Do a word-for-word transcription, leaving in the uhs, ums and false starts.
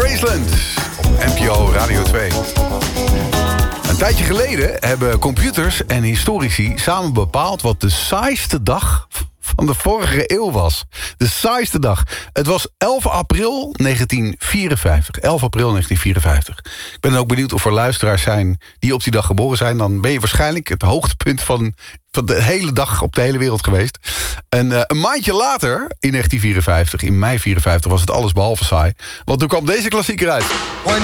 Graceland op N P O Radio twee. Een tijdje geleden hebben computers en historici samen bepaald wat de saaiste dag van de vorige eeuw was. De saaiste dag. Het was elf april negentien vierenvijftig. elf april negentien vierenvijftig. Ik ben ook benieuwd of er luisteraars zijn die op die dag geboren zijn. Dan ben je waarschijnlijk het hoogtepunt van, van de hele dag op de hele wereld geweest. En uh, een maandje later, in negentien vierenvijftig, in mei vierenvijftig, was het alles behalve saai. Want toen kwam deze klassieker uit. One,